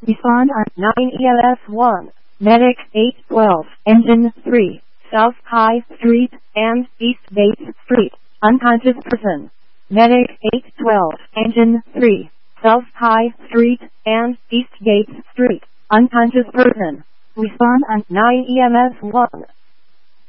Respond on 9 EMS 1. Medic 812, Engine 3, South High Street and East Gate Street. Unconscious person. Medic 812, Engine 3, South High Street and East Gate Street. Unconscious person. Respond on 9 EMS 1.